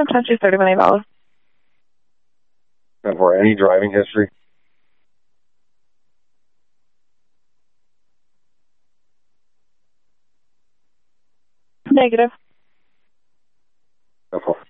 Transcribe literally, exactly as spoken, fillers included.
and potentially thirty million dollars. And for any driving history? Negative. Careful.